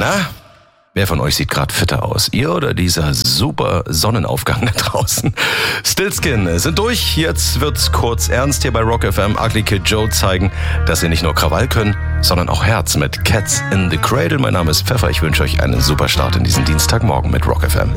Na, wer von euch sieht gerade fitter aus? Ihr oder dieser super Sonnenaufgang da draußen? Stillskin sind durch. Jetzt wird's kurz ernst hier bei Rock FM. Ugly Kid Joe zeigen, dass sie nicht nur Krawall können, sondern auch Herz mit Cats in the Cradle. Mein Name ist Pfeffer. Ich wünsche euch einen super Start in diesen Dienstagmorgen mit Rock FM.